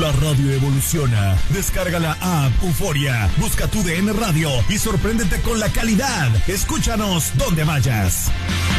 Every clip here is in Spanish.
La radio evoluciona. Descarga la app Euforia, busca tu DN Radio y sorpréndete con la calidad. Escúchanos donde vayas.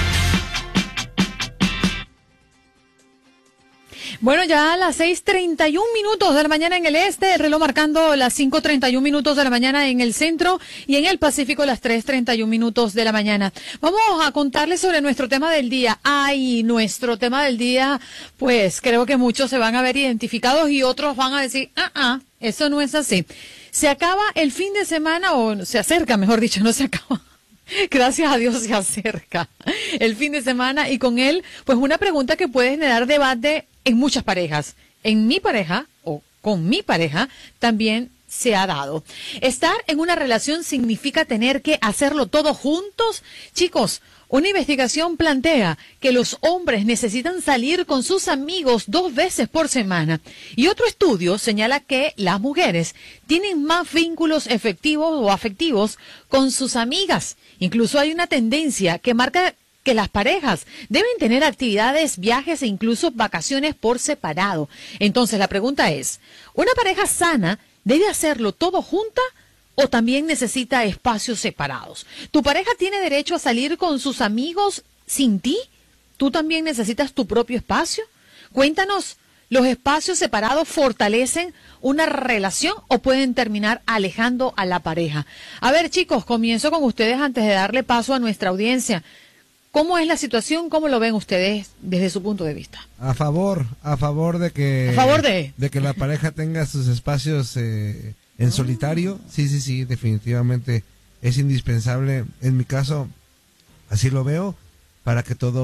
Bueno, ya a las 6:31 de la mañana en el este, el reloj marcando las 5:31 de la mañana en el centro y en el Pacífico las 3:31 de la mañana. Vamos a contarles sobre nuestro tema del día. Nuestro tema del día, pues creo que muchos se van a ver identificados y otros van a decir, eso no es así. Se acaba el fin de semana, o se acerca, mejor dicho, no se acaba. Gracias a Dios se acerca el fin de semana y con él, pues una pregunta que puede generar debate en muchas parejas. En mi pareja o con mi pareja también se ha dado. ¿Estar en una relación significa tener que hacerlo todo juntos? Chicos, una investigación plantea que los hombres necesitan salir con sus amigos 2 veces por semana. Y otro estudio señala que las mujeres tienen más vínculos efectivos o afectivos con sus amigas. Incluso hay una tendencia que marca que las parejas deben tener actividades, viajes e incluso vacaciones por separado. Entonces la pregunta es, ¿una pareja sana debe hacerlo todo junta o también necesita espacios separados? ¿Tu pareja tiene derecho a salir con sus amigos sin ti? ¿Tú también necesitas tu propio espacio? Cuéntanos, ¿los espacios separados fortalecen una relación o pueden terminar alejando a la pareja? A ver, chicos, comienzo con ustedes antes de darle paso a nuestra audiencia. ¿Cómo es la situación? ¿Cómo lo ven ustedes desde su punto de vista? A favor de que... ¿A favor de? De que la pareja tenga sus espacios en solitario. Sí, definitivamente es indispensable. En mi caso, así lo veo, para que todo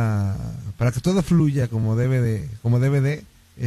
fluya como debe de.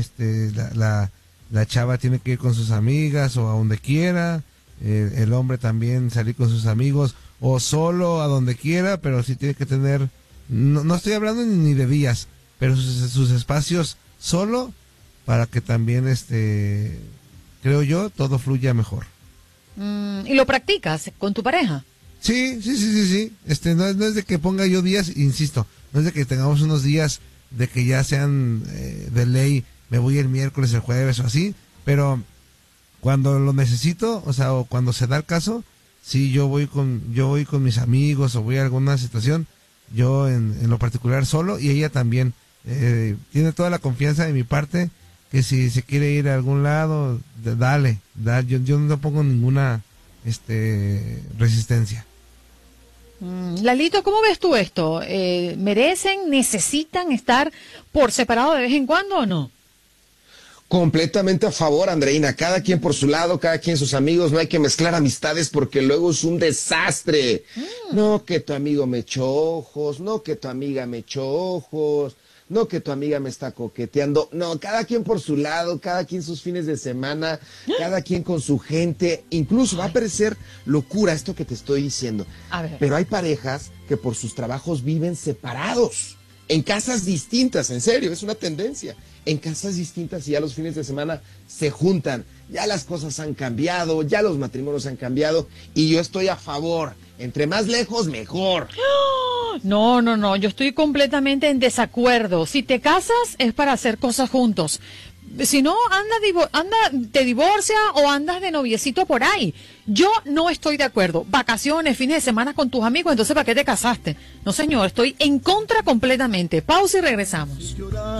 La chava tiene que ir con sus amigas o a donde quiera. El hombre también salir con sus amigos o solo a donde quiera, pero sí tiene que tener, no estoy hablando ni de días, pero sus espacios solo para que también, creo yo, todo fluya mejor. ¿Y lo practicas con tu pareja? Sí. No es de que ponga yo días, insisto, no es de que tengamos unos días de que ya sean de ley, me voy el miércoles, el jueves o así, pero cuando lo necesito, o cuando se da el caso, sí, yo voy con mis amigos o voy a alguna situación, yo en lo particular solo, y ella también tiene toda la confianza de mi parte que si se quiere ir a algún lado, dale, yo no pongo ninguna resistencia. Lalito, ¿cómo ves tú esto? ¿Necesitan estar por separado de vez en cuando o no? Completamente a favor, Andreina. Cada quien por su lado, cada quien sus amigos. No hay que mezclar amistades porque luego es un desastre. No que tu amigo me echó ojos, no que tu amiga me echó ojos, no que tu amiga me está coqueteando. No, cada quien por su lado, cada quien sus fines de semana, cada quien con su gente. Incluso va a parecer locura esto que te estoy diciendo. A ver. Pero hay parejas que por sus trabajos viven separados, en casas distintas, en serio, es una tendencia. En casas distintas y ya los fines de semana se juntan. Ya las cosas han cambiado, ya los matrimonios han cambiado y yo estoy a favor. Entre más lejos, mejor. No, yo estoy completamente en desacuerdo. Si te casas es para hacer cosas juntos. Si no, te divorcia o andas de noviecito por ahí. Yo no estoy de acuerdo. Vacaciones, fines de semana con tus amigos, entonces ¿para qué te casaste? No, señor, estoy en contra completamente. Pausa y regresamos.